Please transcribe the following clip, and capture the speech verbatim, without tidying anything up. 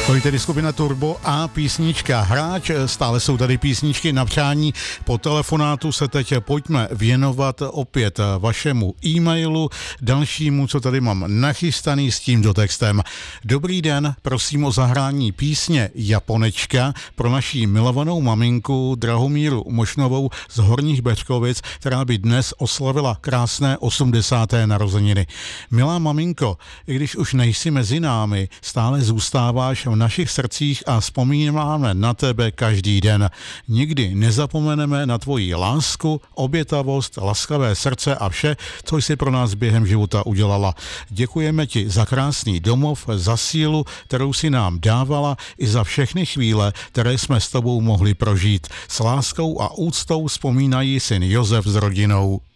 To je tedy skupina Turbo a písnička Hráč. Stále jsou tady písničky na přání. Po telefonátu se teď pojďme věnovat opět vašemu e-mailu, dalšímu, co tady mám nachystaný s tímto textem. Dobrý den, prosím o zahrání písně Japonečka pro naší milovanou maminku Drahomíru Mošnovou z Horních Bečkovic, která by dnes oslavila krásné osmdesáté narozeniny. Milá maminko, i když už nejsi mezi námi, stále zůstáváš v našich srdcích a vzpomínáme na tebe každý den. Nikdy nezapomeneme na tvoji lásku, obětavost, laskavé srdce a vše, co jsi pro nás během života udělala. Děkujeme ti za krásný domov, za sílu, kterou si nám dávala, i za všechny chvíle, které jsme s tobou mohli prožít. S láskou a úctou vzpomínají syn Josef s rodinou.